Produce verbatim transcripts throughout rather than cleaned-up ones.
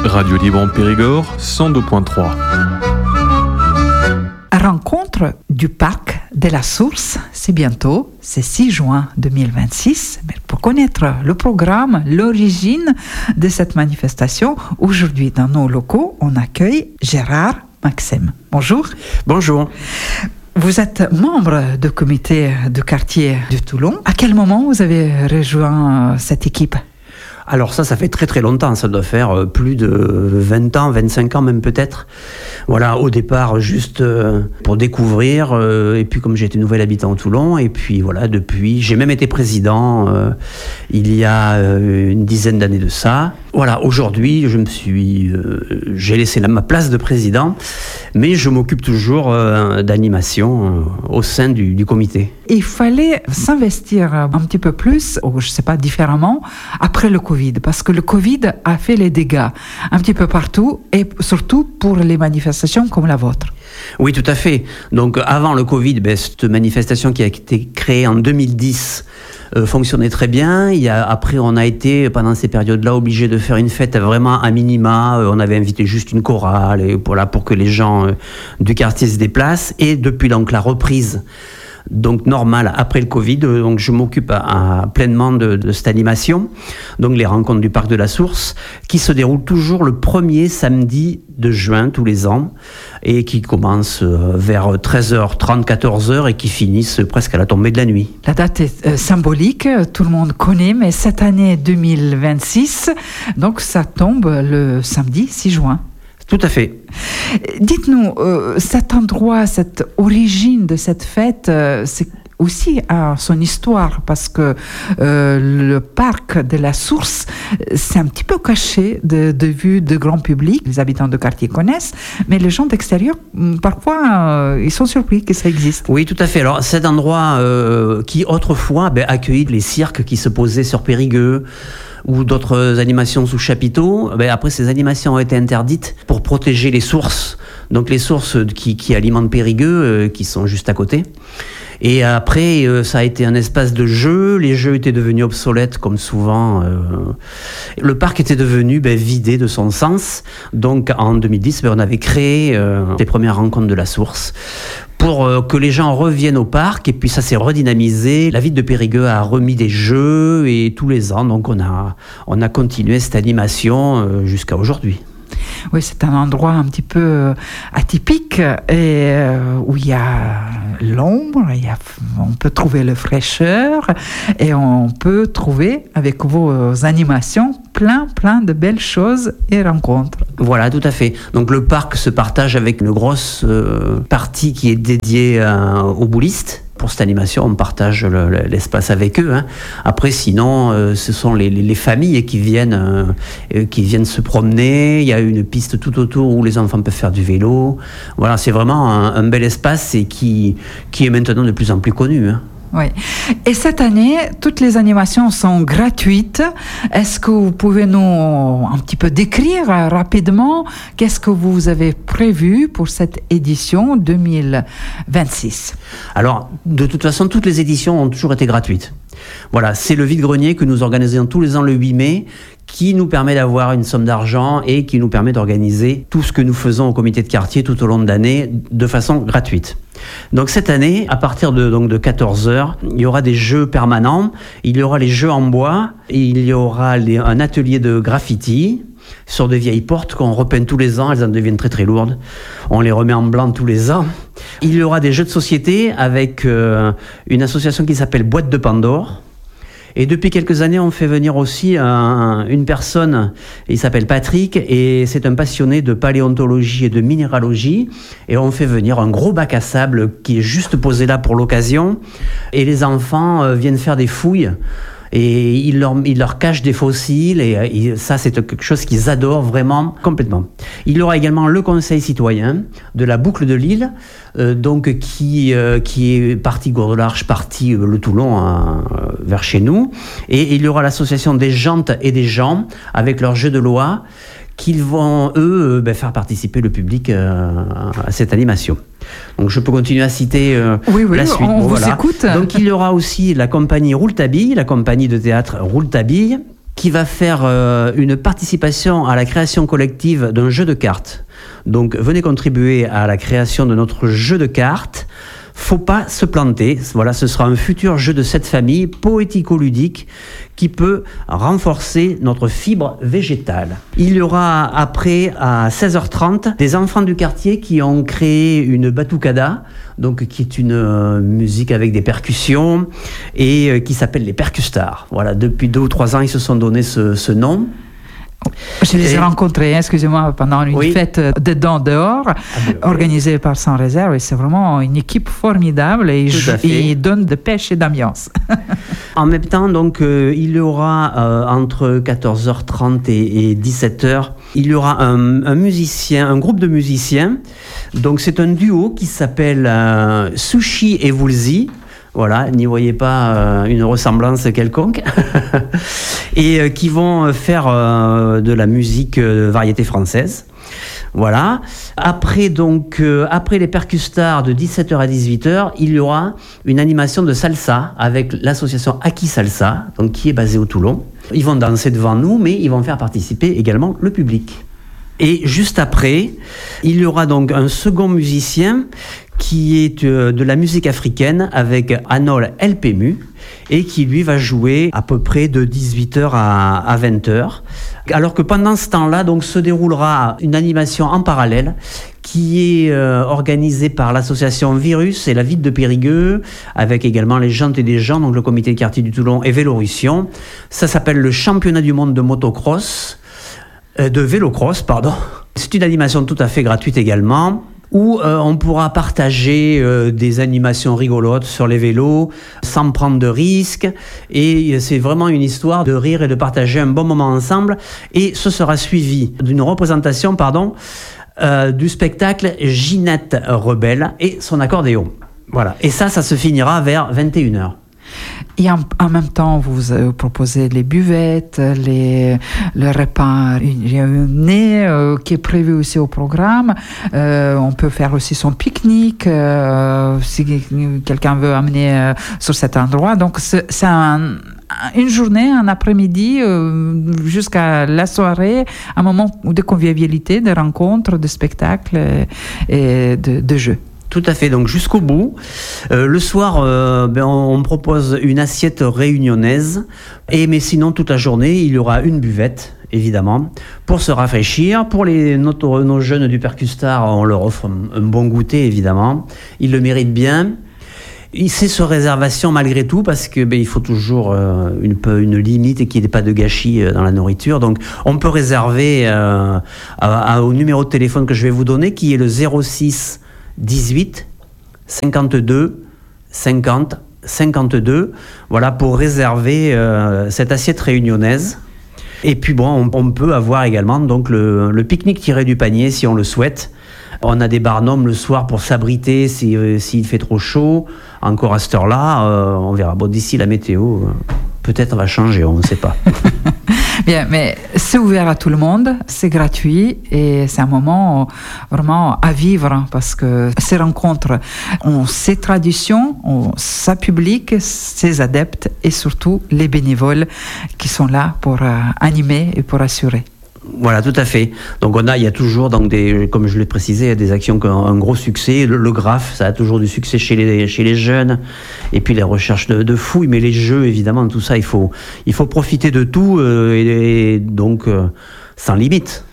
Radio Libre en Périgord, cent deux point trois. Rencontre du parc de la Source, c'est bientôt, c'est six juin deux mille vingt-six. Mais pour connaître le programme, l'origine de cette manifestation, aujourd'hui dans nos locaux, on accueille Gérard Maxime. Bonjour. Bonjour. Vous êtes membre du comité de quartier de Toulon. À quel moment vous avez rejoint cette équipe ? Alors ça, ça fait très très longtemps, ça doit faire plus de vingt ans, vingt-cinq ans même peut-être. Voilà, au départ juste euh, pour découvrir, euh, et puis comme j'étais nouvel habitant à Toulon, et puis voilà, depuis, j'ai même été président euh, il y a euh, une dizaine d'années de ça. Voilà, aujourd'hui, je me suis, euh, j'ai laissé la, ma place de président, mais je m'occupe toujours euh, d'animation euh, au sein du, du comité. Il fallait s'investir un petit peu plus, ou je ne sais pas, différemment, après le Covid, parce que le Covid a fait les dégâts un petit peu partout, et surtout pour les manifestations comme la vôtre. Oui, tout à fait. Donc avant le Covid, ben, cette manifestation qui a été créée en deux mille dix euh, fonctionnait très bien. Il y a, après, on a été, pendant ces périodes-là, obligé de faire une fête vraiment à minima. Euh, on avait invité juste une chorale et voilà, pour que les gens euh, du quartier se déplacent. Et depuis donc la reprise, donc normal après le Covid, donc je m'occupe à, à pleinement de, de cette animation, donc les rencontres du parc de la Source, qui se déroulent toujours le premier samedi de juin tous les ans et qui commencent vers treize heures trente, quatorze heures et qui finissent presque à la tombée de la nuit. La date est euh, symbolique, tout le monde connaît, mais cette année deux mille vingt-six, donc ça tombe le samedi six juin. Tout à fait. Dites-nous, euh, cet endroit, cette origine de cette fête, euh, c'est aussi à son histoire, parce que euh, le parc de la Source, c'est un petit peu caché de, de vue de grand public. Les habitants de quartier connaissent, mais les gens d'extérieur, parfois, euh, ils sont surpris que ça existe. Oui, tout à fait. Alors, cet endroit euh, qui, autrefois, ben, accueillit les cirques qui se posaient sur Périgueux, ou d'autres animations sous chapiteau, ben après ces animations ont été interdites pour protéger les sources, donc les sources qui, qui alimentent Périgueux, euh, qui sont juste à côté. Et après, euh, ça a été un espace de jeu, les jeux étaient devenus obsolètes comme souvent. Euh, le parc était devenu ben, vidé de son sens, donc en deux mille dix, ben, on avait créé euh, les premières rencontres de la Source, pour euh, que les gens reviennent au parc, et puis ça s'est redynamisé. La ville de Périgueux a remis des jeux, et tous les ans, donc on a, on a continué cette animation euh, jusqu'à aujourd'hui. Oui, c'est un endroit un petit peu atypique et euh, où il y a l'ombre, il y a, on peut trouver la fraîcheur et on peut trouver avec vos animations plein, plein de belles choses et rencontres. Voilà, tout à fait. Donc le parc se partage avec une grosse euh, partie qui est dédiée euh, aux boulistes. Pour cette animation, on partage le, le, l'espace avec eux. Hein. Après, sinon, euh, ce sont les, les, les familles qui viennent, euh, qui viennent se promener. Il y a une piste tout autour où les enfants peuvent faire du vélo. Voilà, c'est vraiment un, un bel espace et qui, qui est maintenant de plus en plus connu. Hein. Oui. Et cette année, toutes les animations sont gratuites. Est-ce que vous pouvez nous un petit peu décrire rapidement qu'est-ce que vous avez prévu pour cette édition deux mille vingt-six ? Alors, de toute façon, toutes les éditions ont toujours été gratuites. Voilà, c'est le vide-grenier que nous organisons tous les ans le huit mai, qui nous permet d'avoir une somme d'argent et qui nous permet d'organiser tout ce que nous faisons au comité de quartier tout au long de l'année de façon gratuite. Donc cette année, à partir de, donc de quatorze heures, il y aura des jeux permanents, il y aura les jeux en bois, il y aura les, un atelier de graffiti sur de vieilles portes qu'on repeint tous les ans, elles en deviennent très très lourdes, on les remet en blanc tous les ans. Il y aura des jeux de société avec euh, une association qui s'appelle Boîte de Pandore. Et depuis quelques années, on fait venir aussi un, une personne, il s'appelle Patrick, et c'est un passionné de paléontologie et de minéralogie. Et on fait venir un gros bac à sable qui est juste posé là pour l'occasion. Et les enfants euh, viennent faire des fouilles. Et il leur, il leur cache des fossiles, et, et ça, c'est quelque chose qu'ils adorent vraiment complètement. Il y aura également le conseil citoyen de la boucle de Lille, euh, donc qui, euh, qui est partie Gourde-Larche, partie euh, le Toulon, hein, euh, vers chez nous. Et il y aura l'association des jantes et des gens, avec leur jeu de loi, qu'ils vont, eux, ben, faire participer le public euh, à cette animation. Donc je peux continuer à citer euh, oui, oui, la suite. On bon, vous voilà. écoute. Donc il y aura aussi la compagnie Rouletabille, la compagnie de théâtre Rouletabille, qui va faire euh, une participation à la création collective d'un jeu de cartes. Donc venez contribuer à la création de notre jeu de cartes. Faut pas se planter. Voilà, ce sera un futur jeu de cette famille poético-ludique qui peut renforcer notre fibre végétale. Il y aura après à seize heures trente des enfants du quartier qui ont créé une batucada, donc qui est une euh, musique avec des percussions et euh, qui s'appelle les Percustars. Voilà, depuis deux ou trois ans, ils se sont donné ce, ce nom. Je les ai Et... rencontrés, excusez-moi, pendant une oui. fête dedans, dehors, ah, oui. organisée par Sans Réserve. Et c'est vraiment une équipe formidable et ils donnent de pêche et d'ambiance. En même temps, donc, euh, il y aura euh, entre quatorze heures trente et, et dix-sept heures, il y aura un, un musicien, un groupe de musiciens. Donc, c'est un duo qui s'appelle euh, Sushi et Woolsey. Voilà, n'y voyez pas euh, une ressemblance quelconque. Et euh, qui vont faire euh, de la musique euh, variété française. Voilà. Après, donc, euh, après les Percustars de dix-sept heures à dix-huit heures, il y aura une animation de salsa avec l'association Aki Salsa, donc, qui est basée au Toulon. Ils vont danser devant nous, mais ils vont faire participer également le public. Et juste après, il y aura donc un second musicien qui est de la musique africaine avec Anol Elpemu et qui lui va jouer à peu près de dix-huit heures à vingt heures. Alors que pendant ce temps-là, donc, se déroulera une animation en parallèle qui est euh, organisée par l'association Virus et la ville de Périgueux, avec également les Jantes et des gens, donc le comité de quartier du Toulon et Vélorussion. Ça s'appelle le championnat du monde de motocross, euh, de vélocross, pardon. C'est une animation tout à fait gratuite également, où euh, on pourra partager euh, des animations rigolotes sur les vélos sans prendre de risques. Et c'est vraiment une histoire de rire et de partager un bon moment ensemble. Et ce sera suivi d'une représentation pardon, euh, du spectacle Ginette Rebelle et son accordéon. Voilà. Et ça, ça se finira vers vingt et une heures. Et en, en même temps, vous euh, proposez les buvettes, les, le repas. Il y a un nez euh, qui est prévu aussi au programme. Euh, on peut faire aussi son pique-nique euh, si quelqu'un veut amener euh, sur cet endroit. Donc, c'est, c'est un, une journée, un après-midi, euh, jusqu'à la soirée, un moment de convivialité, de rencontres, de spectacles et, et de, de jeux. Tout à fait, donc jusqu'au bout. Euh, le soir, euh, ben, on, on propose une assiette réunionnaise. Et, mais sinon, toute la journée, il y aura une buvette, évidemment, pour se rafraîchir. Pour les, notre, nos jeunes du Percustar, on leur offre un, un bon goûter, évidemment. Ils le méritent bien. C'est sur réservation malgré tout, parce que ben, il faut toujours euh, une, une limite et qu'il n'y ait pas de gâchis euh, dans la nourriture. Donc, on peut réserver euh, à, à, au numéro de téléphone que je vais vous donner, qui est le zéro six dix-huit cinquante-deux cinquante cinquante-deux, voilà, pour réserver euh, cette assiette réunionnaise. Et puis bon, on, on peut avoir également donc le, le pique-nique tiré du panier si on le souhaite. On a des barnums le soir pour s'abriter si, euh, s'il fait trop chaud. Encore à cette heure-là, euh, on verra. Bon, d'ici la météo, euh, peut-être va changer, on ne sait pas. Bien, mais c'est ouvert à tout le monde, c'est gratuit et c'est un moment vraiment à vivre parce que ces rencontres ont ses traditions, ont sa public, ses adeptes et surtout les bénévoles qui sont là pour euh, animer et pour assurer. Voilà, tout à fait. Donc on a, il y a toujours, donc des, comme je l'ai précisé, des actions qui ont un gros succès. Le, le graphe, ça a toujours du succès chez les, chez les jeunes. Et puis les recherches de, de fouilles, mais les jeux, évidemment, tout ça, il faut, il faut profiter de tout euh, et, et donc euh, sans limite.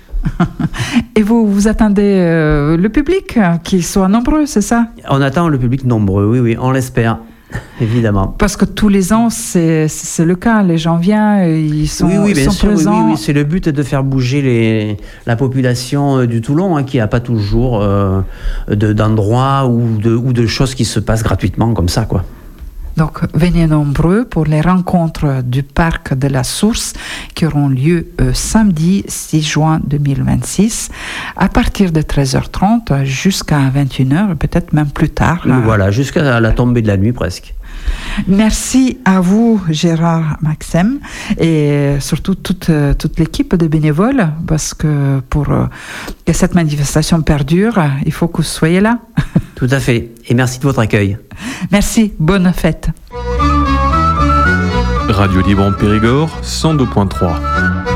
Et vous, vous attendez euh, le public, qu'il soit nombreux, c'est ça? On attend le public nombreux, oui, oui, on l'espère. Évidemment. Parce que tous les ans, c'est, c'est le cas. Les gens viennent, ils sont, oui, oui, ils bien sont sûr, présents. Oui, oui, oui. C'est le but de faire bouger les, la population du Toulon, hein, qui n'a pas toujours euh, de, d'endroits ou de, ou de choses qui se passent gratuitement comme ça, quoi. Donc, venez nombreux pour les rencontres du Parc de la Source qui auront lieu euh, samedi six juin deux mille vingt-six à partir de treize heures trente jusqu'à vingt et une heures, peut-être même plus tard. Voilà, jusqu'à la tombée de la nuit presque. Merci à vous, Gérard Maxem, et surtout toute, toute l'équipe de bénévoles, parce que pour que cette manifestation perdure, il faut que vous soyez là. Tout à fait. Et merci de votre accueil. Merci. Bonne fête. Radio Libre en Périgord, cent deux point trois.